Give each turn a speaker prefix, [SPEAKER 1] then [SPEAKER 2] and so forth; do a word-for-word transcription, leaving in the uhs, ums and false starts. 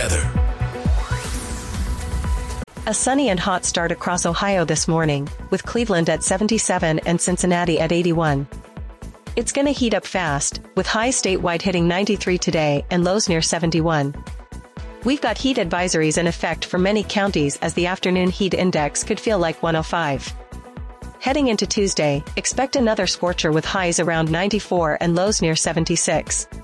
[SPEAKER 1] weather.
[SPEAKER 2] A sunny and hot start across Ohio this morning, with Cleveland at seventy-seven and Cincinnati at eighty-one. It's gonna heat up fast, with highs statewide hitting ninety-three today and lows near seventy-one. We've got heat advisories in effect for many counties as the afternoon heat index could feel like one oh five. Heading into Tuesday, expect another scorcher with highs around ninety-four and lows near seventy-six.